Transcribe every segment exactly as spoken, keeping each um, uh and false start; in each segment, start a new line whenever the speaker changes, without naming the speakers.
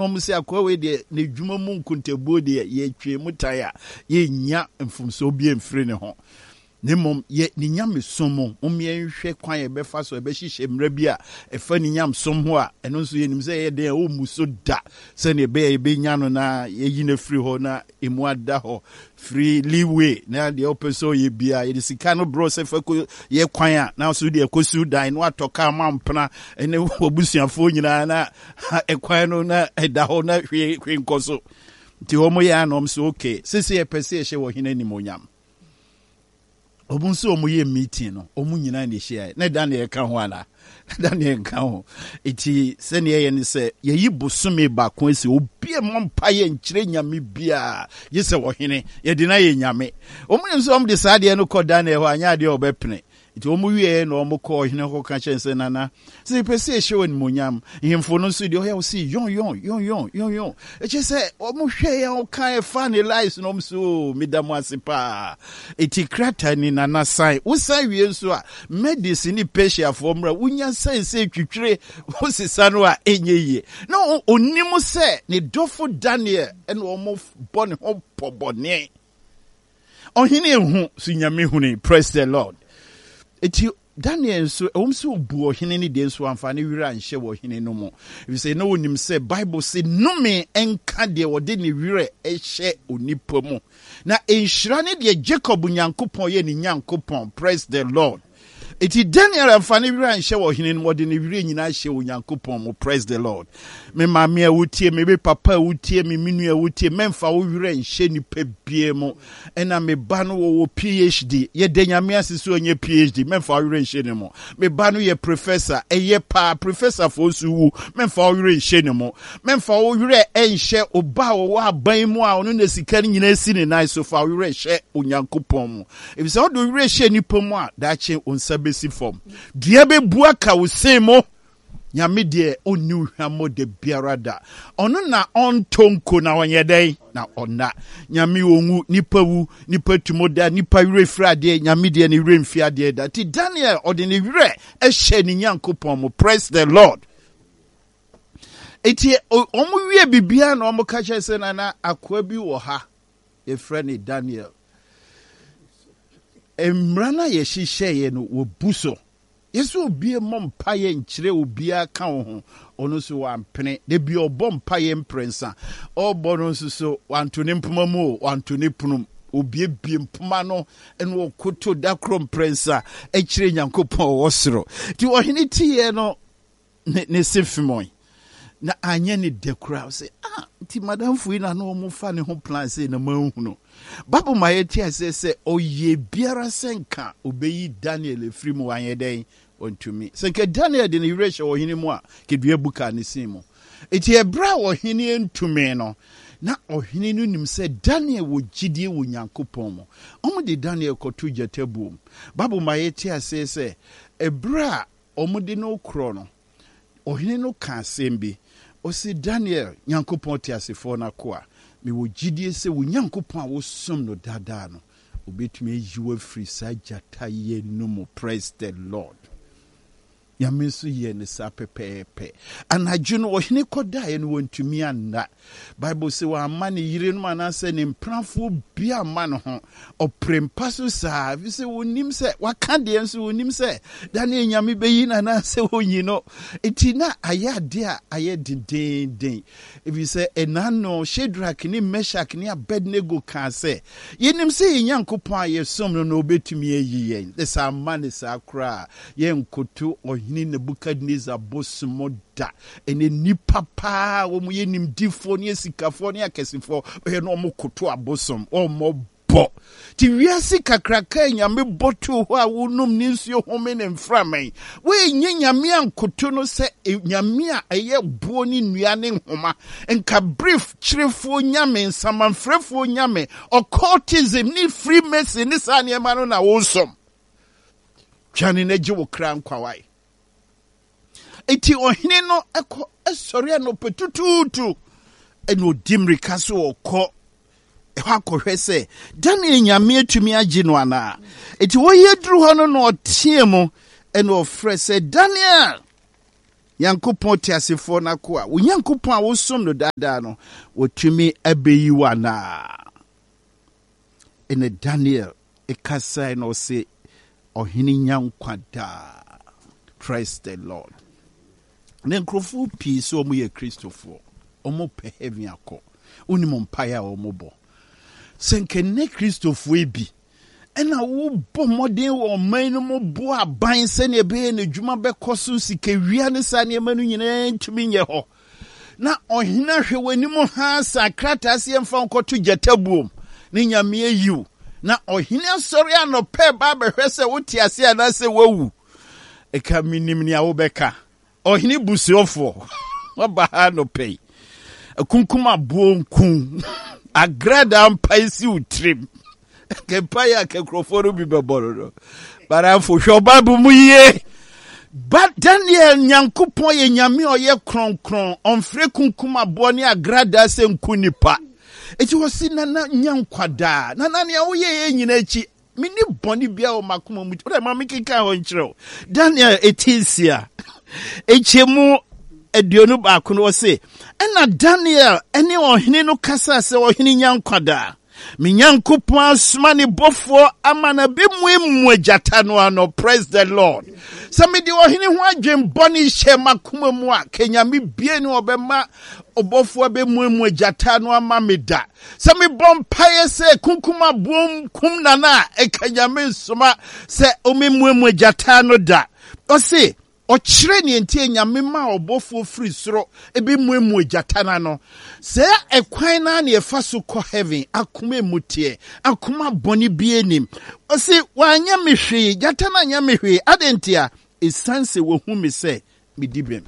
Omusi akwawe de ne dwuma mu nkuntabuo de ye twe mutaya ye nya mfumso bi emfiri ne ho ne mom ye ni nyam somo omye nhwe kwan ye befa so be hihye mra bi a efa ni nyam som ho a eno nso ye nim se ye de o muso da se ne be ye be nya no na ye yi na free ho na emu ada ho free leeway na de opeso ye bia ye sika no bro se fa ko ye kwan a na so de ekosu dan no atoka mampna ene obusuafo nyina na ekwan no na eda ho na hwe hwe nkoso ti homo ya no mso okay sisi ye pese ye hye wo hina ni monyam obunso omuye meeting no omu nyina ne hye na da ne ka ho ana da ne ka ho iti se ne ye ne se ye yi bosome ba ko ese obi mompa ye nkyire nyame bia ye se wo hene ye de na ye nyame omu nso om de saade no ko da ne ho anya de obepene iti omu wie no omu ko hene ho ka chense nana se pese hye won monyam himfo no so de o ya o si yon yon yon yon yon yon e che se omu hwe ya o kan e fa ne lies no mso midamu asipa iti krata ni nana sai usan wie nso a medicine ni patient for mra unya sai se twitwire osisa no a enye no onimu se ne dofo Daniel en omu bone ho pobone ohine hu sunyame huni. Praise the Lord. Eti Daniel so omso bu ohine ni de nso amfane wira nhye wo hine no mo. If say no onim say Bible say no me enka de wode ni wira ehye onipa mu. Na enhira ne de Jacob Nyankopon ye ni Nyankopon. Praise the Lord. Eti Daniel amfane wira nhye wo hine no wode ni wira nyina hye Nyankopon mo. Praise the Lord. Me mama awutie me be papa awutie me minu awutie memfa wo wira nhye ni pebie mo. Ena me ba no wo P H D ye de nyame asiso onye P H D memfa wo wira nhye ni mo. Me ba no ye professor eye pa professor fo suwu memfa wo wira nhye ni mo. Memfa wo wira enhye oba wo aban mu a ono na sika ni nyina si ni nai so fa wo wira hye Onyankopon mo. If say wo do wira hye ni pom a da che onsa si form. Dua be bua ka wo sen mo nyame de onu hwamo de biarada ono na ontonko na onye dai na ona nyame onwu nipa wu nipa tumoda nipa wire frade nyame de ne wire mfi ade da ti Daniel ode ne wire ehye ni Nyankopon mo. Praise the Lord. Eti omu wie bibia na omu ka chese na na akwa bi wo ha e frene Daniel emrana ye hihye ye no wo buso yesu obi mompa ye nkyire obi aka ho ono so wampene de bi obompa ye mprensa obo no so wantone mpoma mu wantone punum obi bi mpoma no eno okoto da krom prensa ekire Nyankopon wosoro ti ohene tie no ne, ne sefimon na anya ne dekura say ah ti madam fuina no mo fa ne ho plan say na manhuno babu mayeti ase se oye biara senka obeyi Daniel efiri mu anyeden ontumi senka Daniel de ne wreshe wo hini mu a kedua buka ne simo eti ebra wo hini entumi no na ohini no nim se Daniel wo gidie wo Nyankopon mo omo de Daniel kotu jatabu babu mayeti ase se ebra omo de no kro no ohini no ka sembi o si Daniel Nyankopon ti asefo na ko a me wo gidie se wo Nyankopon a wo som no dada no obetumi yiwa free sajata ye no mo. Praise the Lord. Yamesu ye ne sa pepepe anadwo no ohene koda ye no wontumi anna Bible say wa amane yire no anase ne mprafo bia ma no ho oprempa so sa vi se wonim se waka de enso wonim se da ne nyame beyi na na se wonyi no etina ayade a ayede den den if say enano Shadrach ni Meshach ni Abednego ka se yenim se Nyankopon aye som no no obetumi ayi yen the sa amane sa kra ye nkoto ni Nebukadnezar bosmo da ene nipa pa wo mu yenim difo ne sikafo ne akesifo e no mo koto abosom o mo bo ti wiase kakraka nyame boto ho a wonum ni nsuo home ne mframan we nye nyame ankoto no se nyame a eye buo ni nua ne nhoma enka brief chirefo nyame nsamanfrefo nyame occultism ni freemason ni sa ne ma no na wosom twani na je wo kra nkwawai eti ohine no eko esori no petututu eno dimri kaso okọ ehwa akohwe se Daniel nyame atumi agi no ana eti wo yedru ho no no otie mu eno ofre se Daniel Yankopɔn te asefo na ko a wo Yankopɔn a wo som no dada no wotumi abeyi wana. In Daniel ekasa no se ohini nyankwa da. Praise the Lord. Ne nkrofo pi so omo ye Christopher omo pe heaven akọ oni mo mpaya omo bo senke ne Christopher ebi ena wo bo modern wo man no mo bo aban se ne be ne dwuma be koso sika wia ne sa ne manu nyina ntumi nye ho na ohina hwe wani mo ha sakrata se mfa nkoto jatabuom ne nyame ayiw na ohina sori anope ba behwe se wote ase ana se wawu eka minim ni awo beka ohini busiofo oba no pay akunkuma buonkun agrada ampaisi utrim ke paya ke kroforo bi beboro bara fo hwobabu muye but Daniel Nyankopon ye nyame oye kronkron onfre kunkuma bo ne agrada se nkunipa eti wosi nana nyankwada nana ne wo ye nyina echi mini boni bia o makoma mu o ma mikika ho nkyerɛ Daniel etisia echemu eduonu ba kono se ena Daniel ene ohene no kasa se ohene nyankwada me Nyankopon asoma ne bofo amana be muemu agyata no ano. Praise the Lord. Some de ohene ho adwen boni hye makoma mu a kenya me bie ne obema obofo be muemu agyata no ama meda some bom paye se kunkuma bom kum nana e kenya me soma se omemuemu agyata no da o se o kire ne entie nyame ma obofo free soro ebe muemu agyata na no se ekwan na na efa so ko heaven akoma emutie akoma boni bienim o se wanya mehwe gyata na nya mehwe adentia esanse wo hu me se medibem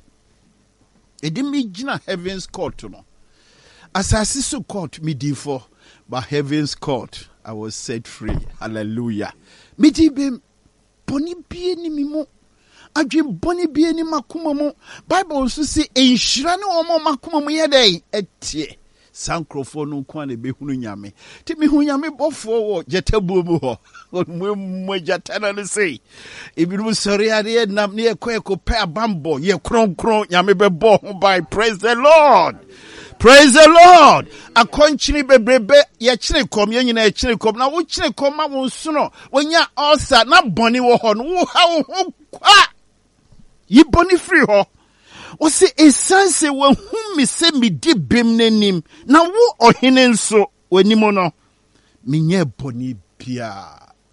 edi me gina heaven's court no asase so court medifo but heaven's court I was set free. Hallelujah. Medibem boni bienim mo adwe boni bie ni makoma mu Bible so say enhyira ne omo makoma mu yedai etie sankrofo no kwa na behunu nyame ti me hu nyame bofo wo jetabuo mu ho mo mo jatana ne sei ebiru sori ade nam ne ekọ pe abambo ye kronkron nyame bebo ho by. Praise the Lord. Praise the Lord. Akonchini bebrebe ye kire kom ye nyina kire kom na wo kire kom ma wo nso wonya ulcer na boni wo ho no wo ha wo ho kwa yi boni free ho o se esanse wo hu mi se mi di bem nanim na wo ohene nso wanimo no menye boni bia.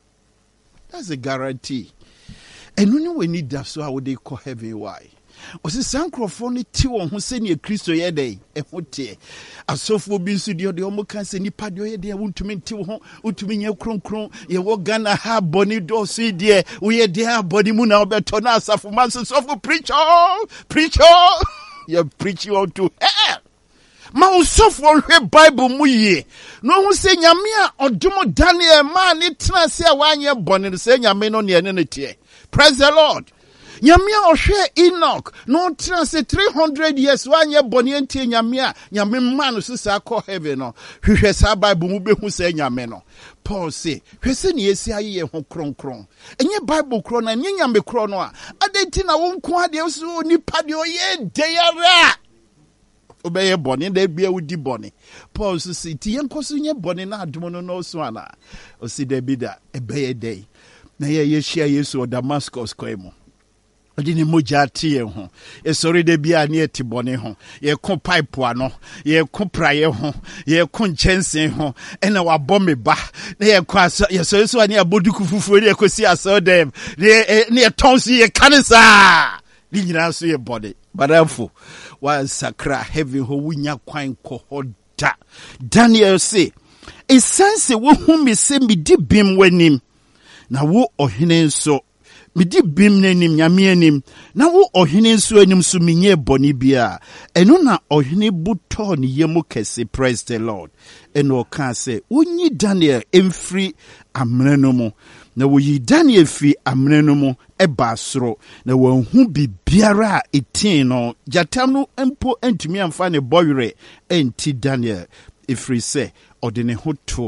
That's a guarantee. And when we need that, so how would they call heaven? Why? O se sankrofo ti won ho se ne Kristo ye dey e hote asofo bi nso de de omo kan se nipa de ye dey wontumi nti ho wontumi nye kronkron ye wo Ghana ha boni do so de wo ye de ha boni mu na obeto na asafo man so sofo preacher preacher you preach you to hell ma usofo hwe Bible mu ye no hu se nyame a odomo Daniel ma ni tena se a wanye boni se nyame no ne ne ne tie. Praise the Lord. Nyamia ohwe Enoch no transe three hundred years wanye boni enti nyamia nyame man so sa call heaven no hwehwe sa Bible mu behu sa nyame no. Paul say hwese ne yesi aye ho kronkron enye Bible kro na nye nyame kro no a adenti na wonko ade so nipa de oye deyara obeye boni da bia wudi boni. Paul so say ti yenkoso nye boni na adomo no no so ana o si da bi da ebeye day na ye yeshia Yesu o Damascus koemo odi ni moja tie ho e sori de bia ne etibone ho ye ko pipe ano ye ko praye ho ye ko nchensen ho ena wa bombe ba na ye ko aso ye so so ani aboduku fufuo ne ko si aso dem ne ne tonsi ye kanisa ni nyina so ye body badafo wa sakra heavy ho wunya kwan ko hoda. Daniel say esanse wo hu me se me di bim wanim na wo ohene nso midi bim nanim nyame anim na wo ohene nso anim so menye boni bia eno na ohene buto ne yemu kese. Praise the Lord. Eno ka se wonyi Daniel emfri amene no mu na wo yi Daniel fi amene no mu eba soro na wo hu bibiara etin no jatam no empo antumi amfa ne boyre enti Daniel efri se ode ne hoto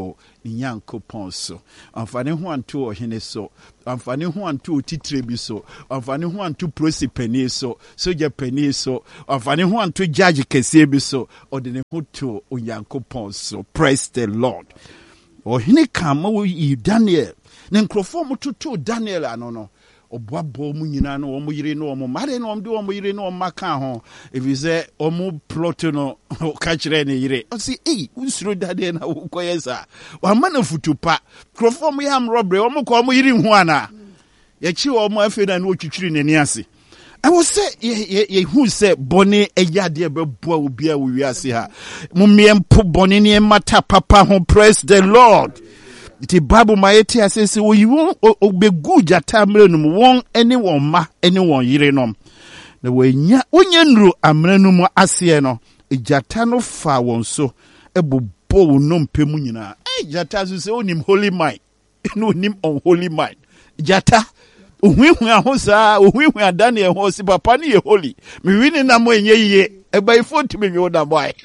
Nyankopɔn so. Amfani ho anto ohene so. Amfani ho anto titire bi so. Amfani ho anto prosi pani so. Soja pani so. Amfani ho anto judge kese bi so. Ode ne ho to Onyankopɔn so. Praise the Lord. Ohene kama wo Daniel. Ne nkrofo mo toto Daniel ano no. Oboabo mu nyina no omo yire no omo mare no omde omo yire no maka ho if you say omo plot no ka kire ne yire o si eh unsuro dade na wo koyesa wa ma na futupa krofo mo yam robre omo ko omo yire hu ana ye chi omo afi na no otwitwiri nani ase I was say ye ye who say boni eyade bebo obi a wo wiase ha mo miempo boni ne mata papa ho. Praise the Lord. Iti Bible maeti asese wo yiwo obegu jata mrenum won ene won ma ene won yirenom na wanya onye nru amrenum ase no ejata no fa won so ebobo wonom pemu nyina eh jata so se onim holy mind no onim unholy mind jata ohwehwe ahosa ohwehwe adane e ho si papa ne ye holy me wini na mo enye yiye ebai foti me nwo da boy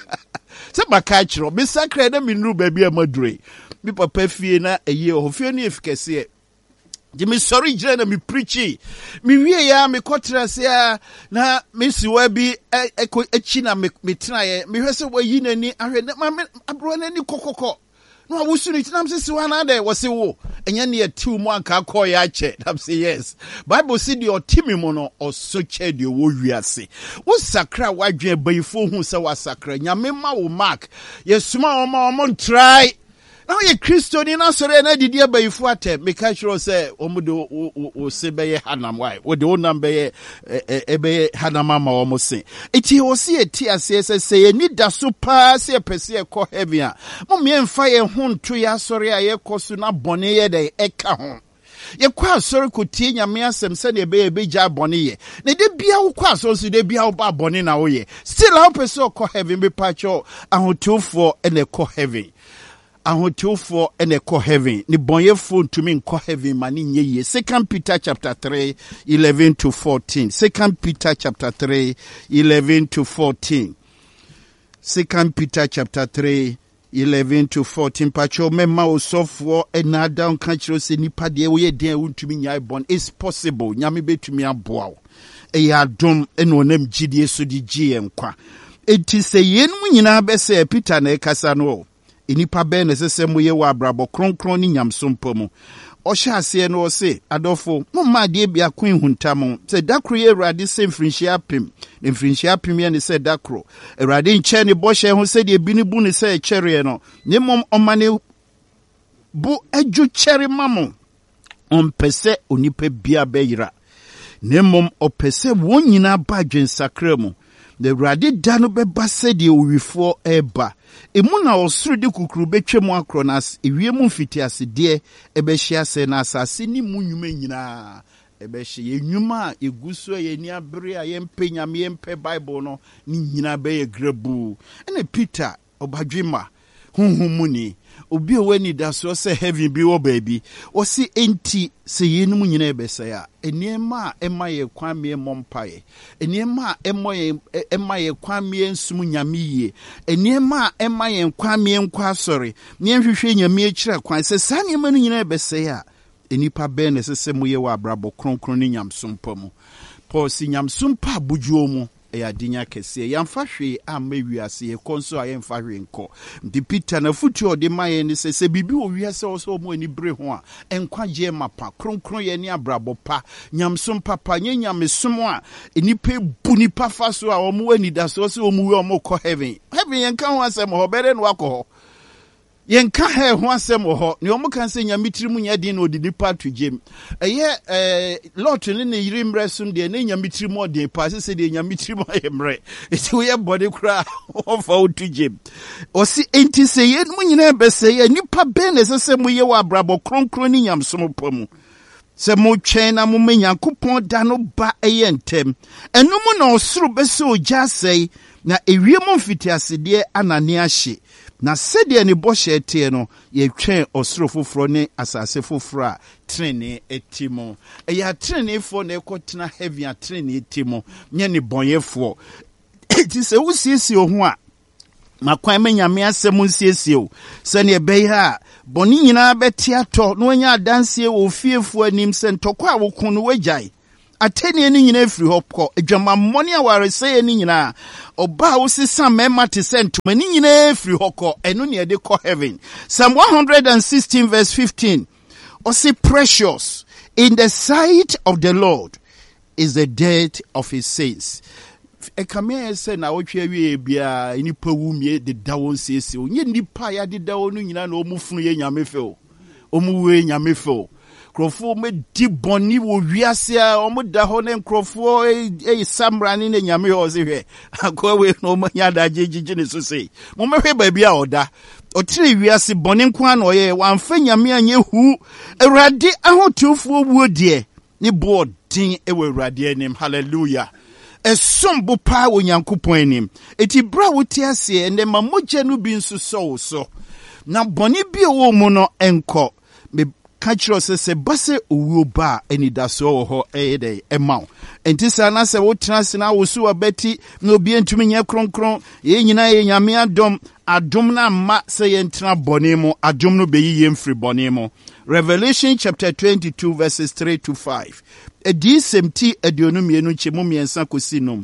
se maka kiro me sakra na me nru ba bia madure mi papa fie na eye o fie no efikese e je me sorry jira na me preachi mi wie ya me kotra se ya na me siwa bi echi na me tena ye me hwese wa yi nani ahwe na ma abro nani kokoko no awusu ni tinam se siwa na de wo se wo enya ne atiw mu anka akọ ya che nam say yes Bible say the otimi mo no osoche de wo wiase wo sakra wadwe bayifo hu se wa sakra nyame ma wo mark yesuma o ma o mon try. Now ye Christian in Asore na didi abayifu ate meka chiro se omudo o se beye hanam why wo de onam beye ebe hanama ma o mo se eti o se eti ase se se ni da so pa se pese e ko heaven a mo me mfa ye ho nto ya Asore a ye kosu na bone ye de eka ho ye kwa Asore ko tie nyame asem se ne be be ja bone ye ne de bia wo kwa so so de bia wo ba bone na wo ye still how pese ko heaven be pacho ahotofo ene ko heaven ahotofo ene ko heaven ni bonyefo ntumi nko heaven mani nye ye. Second Peter chapter three eleven to fourteen. Second Peter chapter three eleven to fourteen. Second Peter chapter three eleven to fourteen. Pacho mema osofo enada onka kiro se nipa de wo ye den untumi nya bon. It's possible nyame betumi aboa. E ya dom eno onam gidie so di gie nkwa. Enti se yenu nyina be se Peter na ekasa no inipa be ne sese moye wa abrabo kronkron ni nyamsompo mu ohya ase no se adofo mo ma de bia kwen huntam se dakro ye Awurade se mfrinhia pem ne mfrinhia pem ye ne se dakro Awurade nche ne bohye ho se de bi ne bu ne se chere no ne mom omane bu adwo chere mamo ompese onipa bia beyira ne mom opese won nyina ba dwensakra mu the Awurade da no beba se de owifo eba emu na osuru de kukuru betwemu akronas ewiem mfiti asede ebe hia se na asase ni munwuma nyina ebe hye enwuma eguso ye ni abere a ye mpenyame ye mpe Bible no ni nyina be ye grabu ene Peter obadwema hunhumuni obi owani da so se heaven bi wo baby o si enti se yenum nyina ebese ya eniema ema ye kwame mompaye eniema emo ye ema ye kwame nsum nyame yie eniema ema ye kwame nkwa sori ne hwehwe nyame akira kwan se sane ema nyina ebese ya enipa be ne sese moye wa abrabo kronkron ni nyamsompa mu Paul si nyamsompa bujuo mu ya dinya kese yamfa hwe amma wiase ye konso a yemfa hwe nko ndi Peter na futu ode maye ni sese bibi o wiase o so mo ani bre ho a enkwa je mapa kronkron ye ni abrabo pa nyamsom papa nye nyamesom a enipa bu nipa fa so a o mo ani da so so o mo wi o mo ko heaven heaven yenka ho asem ho bere no akọ yenka he ho asem ho ne o mo kan se nyamitirimu nya din no odi nipa to gem eye eh lot ne ne yiri mresum de ne nyamitirimu odi pa se de nyamitirimu ayemre eti we body kra of out to gem o si enti se ye mu nyina be se ye nipa be ne se mu ye wa abrabo kronkron ni nyamsom pamu se mo twen na mo menyankopon da no ba eye ntem enu mu na osuru be se ogya sei na ewiem mfiti asede anane ahye na sede ne bohye tie no ye twen osoro foforo ne asase foforo a trene etimo e ya trene fo na ekotena heavy a trene etimo nye ne bonyefo ti se wusiesie ho a makwan me nyame asɛm nsiesie o sɛne ɛbɛyɛ a bɔne nyinaa bɛte atɔ na wanya adanseɛ wɔ fiefo anim sɛ ntɔkɔ a woko no wagyae atɛnneɛ no nyinaa firi hɔ kɔ adwamammɔne a waresɛeɛ no nyinaa ɔba a wosesa mmarima te sɛ ntoma no nyinaa firi hɔ kɔ ɛno ne ɛde kɔ heaven. Psalm one sixteen verse fifteen ɔse precious in the sight of the Lord is the death of his saints. Ekame ese na wotwe awie bia nipa wumie de dawo nsiesie o nye nipa ya de dawo no nyina na omufunu ye nyame fe o omuwe nyame fe o krofo me di boni wo wiase a omuda ho ne krofo e samra ne nyame ho se hwe akwawe no manya da jejije ne so sei mo mehwe ba bia oda otire wiase boni nko an oye wamfa nyame anye hu awurade ahotufo wuo de ne bo din e wo awurade anim. Hallelujah. Esombo pa wo Nyankopon anim eti bra wo ti ase ene ma mogya no bi nso so so na boni bi wo mu no enko me ka kiro se se base owuo ba anidaso wo ho ede emaw enti sa na se wo tena se na wo so abati na obi entumi nya kronkron ye nyina ye nyame adom adom na ma se ye ntena boni mu adom no beyi ye mfiri boni mu. Revelation chapter twenty-two verses three to five. Edi semti aduonu mienu chemu miensa kosi nom.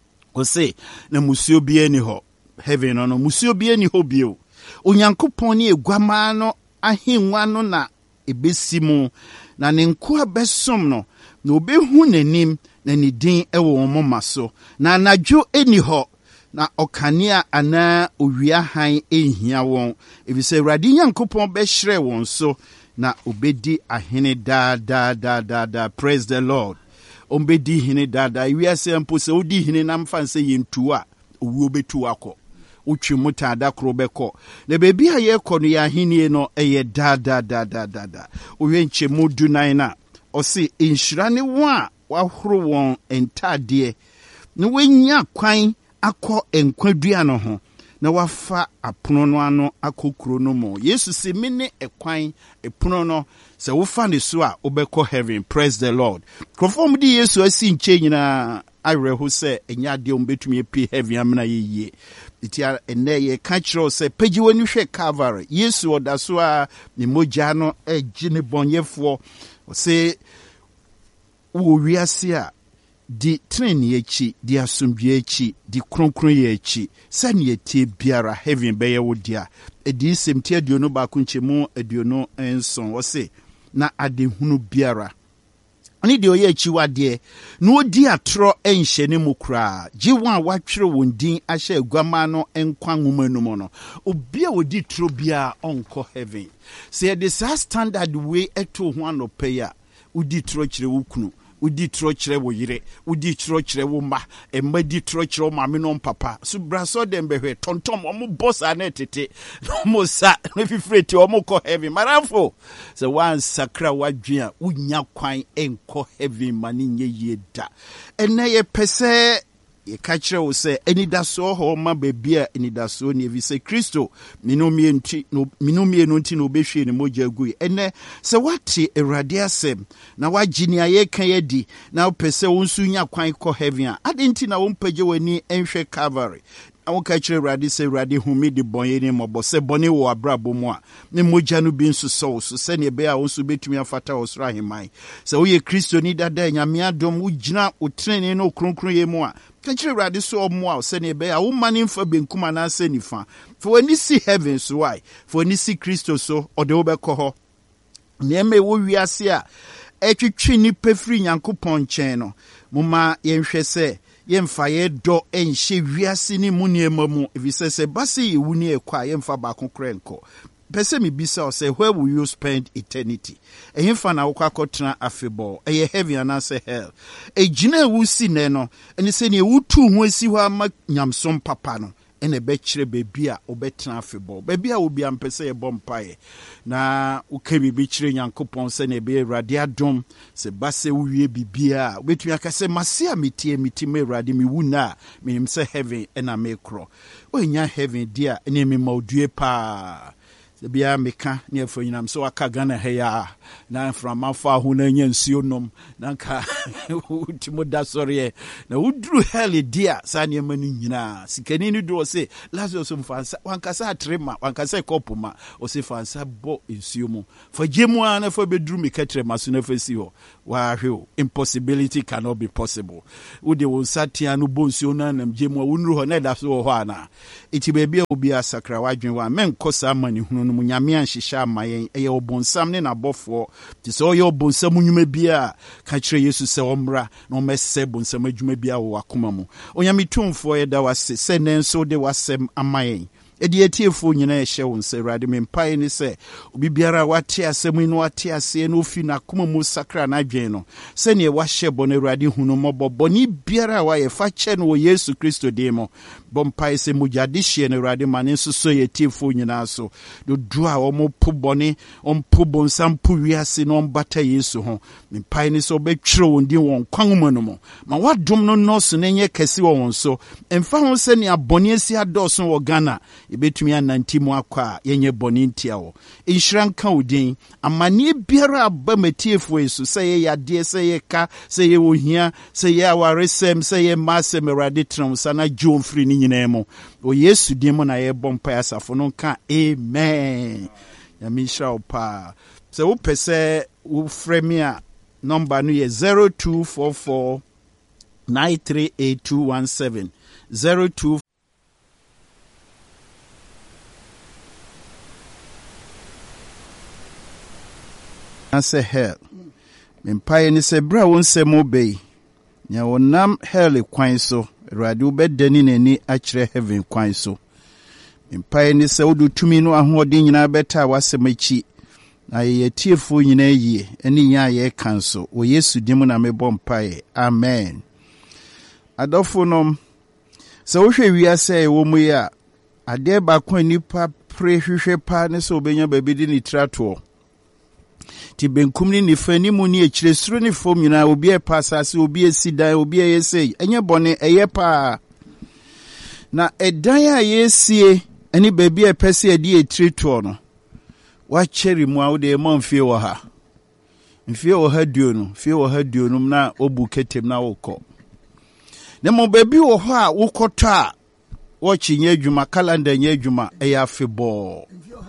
Kose na musuo bi ani ho. Heaven no musuo bi ani ho bio. Onyankopon ne egwama no ahenwa no na ebesi mu na ne nko abesom no na obehu nanim na ne din ewo wo maso na anadwo ani ho na okania ana owia han ehia won ebise Awurade Nyankopon be hire won so na obedi ahene da da da da da. Praise the Lord. Ombedi hene da da wi ase mpo se odi hene na mfa nse yentu a owu obetu akọ utwi muta da kro beko na bebi a ye kọ no ya hene no eye da da da da da da owe nche modu nan na ose inhyira ne wo a wahoro won entade na wenya kwan akọ enkwadua no ho na wafa apono no ano akokuro no mo. Yesu se mene ekwan epono no se wofa ne so a obekọ heaven. Praise the Lord. Konform di Yesu asi nche nyina areho se enya de ombetumi epi heaven amena yeye. Itia ene ye ka kiro se pagi wani hwe Calvary. Yesu oda so a ne mogya no agi ne bonyefo se wo wiase a di treni echi di asumdwe echi di kronkron ye echi sani etie biara heaven beye wo dia edi semti aduonu ba ku nchemu aduonu enson wo se na adehunu biara ani de oye echi wade na odi atro enhye ne mukra ji wan watwere wondin ahye agwama no enkwa nwoma no mo no obi a odi tro bia onko heaven se the standard way eto ho anope ya odi tro kire wukunu udi tro kire wo yire udi tro kire wo ma emma di tro kire ma me no papa so braso dem behwe tontom omo boss anetete no sa no fifreti omo ko heavy marafo so one sakra wadwea unya kwan enko heavy mani nye yeda ene ye pese ye kachire wo se enidaso ho ma bebia enidaso ne vi se Kristo minomie nti no minomie no nti no behwe ne mogya gui ene se wate Awurade asem na wagini aye kan yedi na pese wonsu nya kwan ko heaven a adenti na wompage wani enhwe Calvary awon kachire Awurade se Awurade humi de bonye ne mobo se bone wo abrabo mu a ne mogya no bi nso so so se ne be a wonsu betumi afata osra hemai se wo ye Kristo ni dada nyame adom wo gina wo trene no kronkron ye mu a kachire Awurade so omo a se ne be a wo mane mfa benkuma na se nifa for when you see heaven so why for when you see Kristo so ode wo bekọ ho ne me wo wiase a etwetwe ni pefri Nyankopon nchen no muma yenhwe se yemfa ye do enhye wiase ni muniema mu evise se base ye wuni ekwa yemfa ba konkrenko pese mi bisa o say where will you spend eternity ehemfa na wokwa kotena afebo eye heaven and say hell ejina ewu si ne no eni se ne wutu ho asi ho ama nyamsom papa no ene be kire bebi a obetena afebo bebi a obi ampese ye bompae na ukebi bi kire Nyankopon se ne be Awurade adom se base wuwie bibia obetumi akase mase a metie mitime Awurade mi wuna menim se heaven ena me kro onya heaven dia ene me maudue pa bia meka ne afo nyinam so aka Ghana heya na from afa ho na nya nsuo nom na ka utimo da sori na udru hell dia sa ne mani nyina sikani ni do se Lazarus mfansa wankasa atrema wankasa kopuma o se fansa bo nsuo mu fa gemu ana fa bedru me katre maso na fa si ho wa hwe impossibility cannot be possible udi wo satia no bo nsuo na nam gemu wonru ho na da so ho ana iti bebia obi asakra wadwen wa men kosa mani hunu no munyame anhyehyɛ amayen ɛyɛ obonsam ne nabɔfo ti sɛ ɔyɛ obonsam nnwuma bia ka kyerɛ Yesu sɛ ɔmmra na ɔmɛsɛ obonsam adwuma bia wɔ akoma mu onyame tumfo ɛda wase sɛ nenso de wasɛm amayen edi etiefo nyina ɛhyɛ wo nsɛ Awurade mempae ne sɛ obi biara wate asɛm yi no wate ase no ofi na akoma mu sakra na adwen no sɛ ne wahyɛ bɔ no Awurade hunu mɔbɔ bɔne biara wa yɛ fa kyɛ no wɔ Yesu Kristo din mu bompae sɛ mugyade hye no Awurade ma ne nso so yɛ etiefo nyina so do do a ɔmo po bɔne ɔmpo bonsam po wiase no ɔmbata Yesu ho mempae ne sɛ ɔbɛtwerɛ wɔn din wɔn kwan mu no mu ma wadom no nɔɔso ne nyɛ kɛse wɔ wɔn so ɛmfa ho sɛ ne abɔne asi adɔɔso wɔ Ghana ebetumi ananti mu akwa a yenye bɔne ntia wo inhyira nka odin amane biara aba matiefo Yesu sɛ ye yade sɛ ye ka sɛ ye ohia sɛ ye awaresem sɛ ye masem Awurade tram sana gye mfiri ni nyina mu o Yesu din mu na ye bompa asafo no nka amen ya mi hyira wo pa sɛ wo pɛsɛ wo frɛ me a number no ye zero two four four nine three eight two one seven zero two answer hell mempae ni se bra won se mo bei nya wonam hell kwan so Awurade obedani nani akire heaven kwan so mempae ni se wodu tumi no ahoɔden nyina beta wasemachi na ye tiefo nyina yie ani nya ye kan so o Yesu dimu na mebɔ mpae amen adɔfo nom se wo hwɛ wiase wo mu ya ade ba kwa nipa pre hwehwɛ pa ne so obenya ba bi di ni trato ti benkum ni nifa ni mu ni ekire suru ni fom nyina obi e pasase obi esidan obi e yesei enye bone eye pa na edan a yesie ani baby e pese edi etreto no wa cheri mu a wo de ma mfie wo ha mfie wo ha duo no mfie wo ha duo no na obu ketem na wokɔ ne mo baby wo ho a wokɔtɔ a wo chinye adwuma calendar nye adwuma e ya febɔ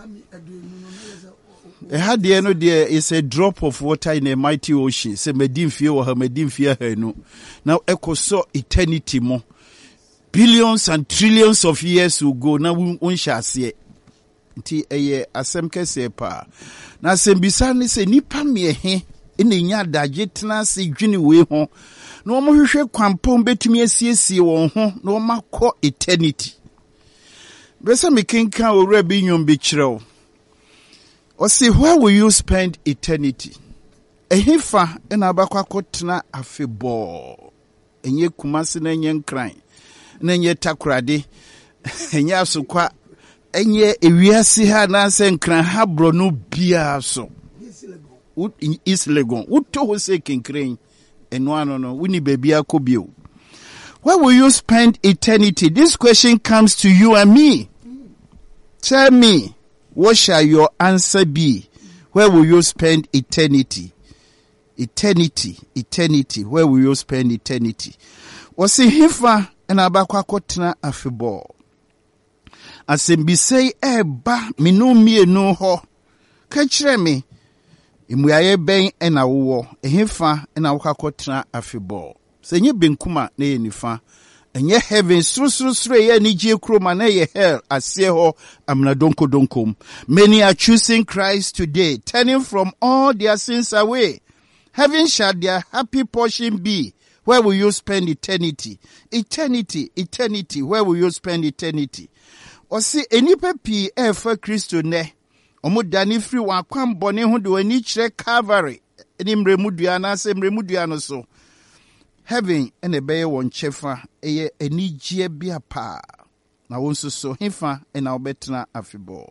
ehade no there is a drop of water in a mighty ocean say medim fie wo ha medim fie ha no now ekoso eternity mo billions and trillions of years will go na unhyase nti eye asem kese pa na asem bisa ne se nipa miehe ene nya adage tena se dwene we ho na omo hwehwe kwampom betumi asiesie won ho na omo akɔ eternity besa mekenka owura bi nyom bi kyerɛw or see, where will you spend eternity? Ehifa ena abakwa kotena afebo. Enye kumasi na enye nkran. Na enye takurade. Enye asukwa. Enye ewiasi ha na se nkran ha bro no bia so. Is legon. Uto ho se kinkran. Eno ano no. Wini baby akobio. Where will you spend eternity? This question comes to you and me. Tell me. What shall your answer be? Where will you spend eternity? Eternity, eternity. Where will you spend eternity? Wasi hifa ena abakwa kotena afebo. Asembisei eba minu mienu ho. Kachire me. Imuyaye ben ena uwo. Ehifa ena wakakotena afebo. Senye benkuma neye nifa. Enye heaven sru sru sru ye ni je kroma na ye hell asie ho amna donko donkom. Many are choosing Christ today, turning from all their sins away. Heaven shall their happy portion be. Where will you spend eternity? Eternity, eternity. Where will you spend eternity? Osi enipa pi e fa Kristo ne. Omo dani free wa kwam bone ho de wani kire Calvary. Eni mremudua na se mremudua no so. Heaven ene beye won chefa eye enijie bia pa na wonso so hefa ena obetena afebo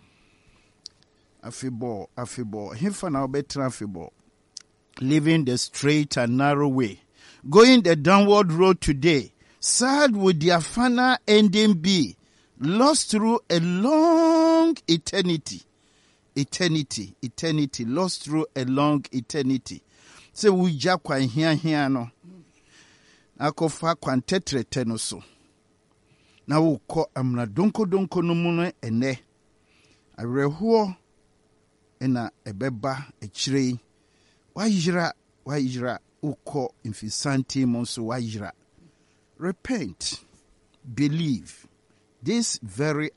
afebo afebo hefa na obetena afebo living the straight and narrow way, going the downward road today. Sad would their final ending be. lost through a long eternity. Eternity, eternity, lost through a long eternity. Se wujja kwan hia hia no. Akofa kwan tetrete no so. Na wukọ amna donko donko no mu no ene. Awerɛhoɔ ena ebeba ekyire. Wayira, wayira ukọ mfisanti mu so wayira. Repent, believe. This very